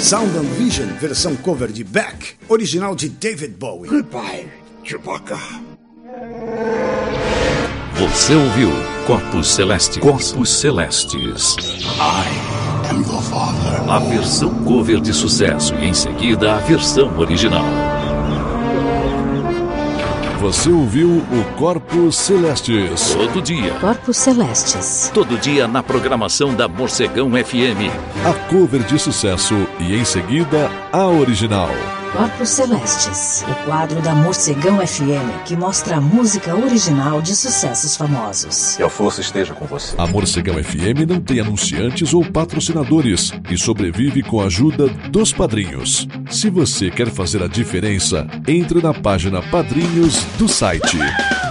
Sound and Vision, versão cover de Beck, original de David Bowie. Goodbye, Chewbacca. Você ouviu Corpos Celestes. Corpos Celestes. I am the Father. A versão cover de sucesso e em seguida a versão original. Você ouviu o Corpos Celestes. Todo dia. Corpos Celestes. Todo dia na programação da Morcegão FM. A cover de sucesso e em seguida a original. Corpos Celestes, o quadro da Morcegão FM que mostra a música original de sucessos famosos. Que a força esteja com você. A Morcegão FM não tem anunciantes ou patrocinadores e sobrevive com a ajuda dos padrinhos. Se você quer fazer a diferença, entre na página Padrinhos do site.